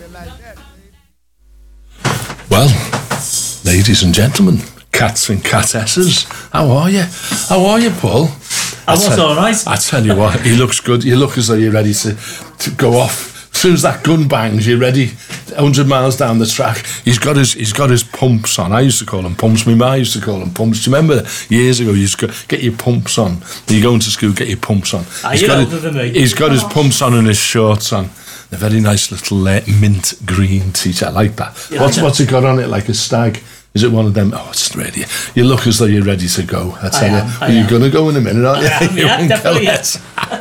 Well, ladies and gentlemen, cats and catesses, how are you? How are you, Paul? I was all right. I tell you what, he looks good. You look as though you're ready to go off. As soon as that gun bangs, you're ready. 100 miles down the track. He's got his pumps on. I used to call them pumps. My ma used to call them pumps. Do you remember years ago? You used to get your pumps on. You're going to school, get your pumps on. You're older than me. He's got his pumps on and his shorts on. A very nice little mint green t-shirt. I like that. Yeah, what's it got on it? Like a stag? Is it one of them? Oh, it's ready. You look as though you're ready to go. I tell you. You're going to go in a minute, aren't you? Yeah, definitely, yes.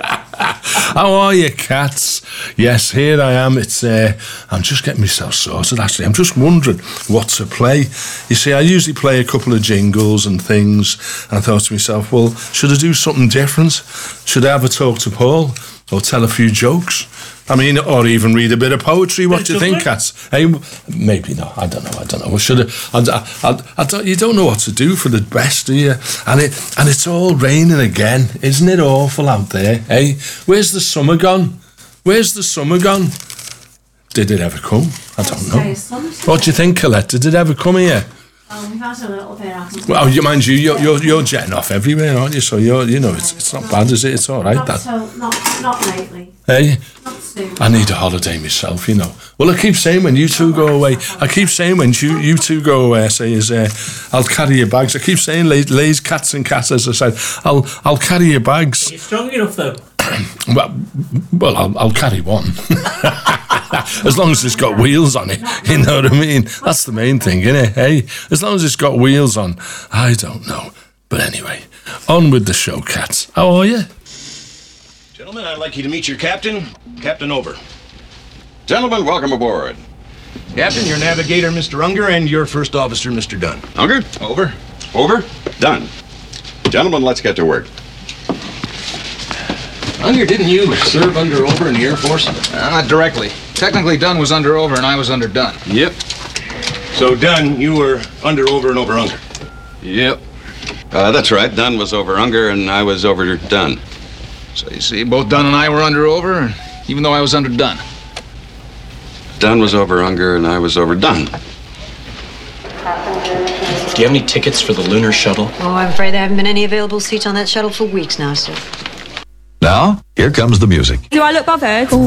How are you, cats? Yes, here I am. I'm just getting myself sorted, actually. I'm just wondering what to play. You see, I usually play a couple of jingles and things, and I thought to myself, well, should I do something different? Should I have a talk to Paul? Or tell a few jokes? I mean, or even read a bit of poetry. What do you think, cats? Hey, maybe not. I don't know. Well, should I don't, you don't know what to do for the best, do you? And it's all raining again. Isn't it awful out there? Hey, where's the summer gone? Where's the summer gone? Did it ever come? I don't know. What do you think, Colette? Did it ever come here? We've had a little bit, haven't we? Well, mind you, you're jetting off everywhere, aren't you? So it's not bad, is it? It's all right. Not lately. Hey, not soon. I need a holiday myself, Well, I keep saying when you two go away. I keep saying when you two go away. I say I'll carry your bags. I keep saying, lays cats and cats. As I said, I'll carry your bags. You're strong enough though. Well, I'll carry one. As long as it's got wheels on it, you know what I mean? That's the main thing, isn't it? Hey, as long as it's got wheels on, I don't know. But anyway, on with the show, cats. How are you? Gentlemen, I'd like you to meet your captain, Captain Over. Gentlemen, welcome aboard. Captain, your navigator, Mr. Unger, and your first officer, Mr. Dunn. Unger? Over. Over? Done. Gentlemen, let's get to work. Unger, didn't you serve under Over in the Air Force? Not directly. Technically, Dunn was under Over and I was under Dunn. Yep. So, Dunn, you were under Over and over Unger? Yep. That's right. Dunn was over Unger and I was over Dunn. So, you see, both Dunn and I were under Over, even though I was under Dunn. Dunn was over Unger and I was over Dunn. Do you have any tickets for the lunar shuttle? Oh, I'm afraid there haven't been any available seats on that shuttle for weeks now, sir. Now, here comes the music. Do I look bothered?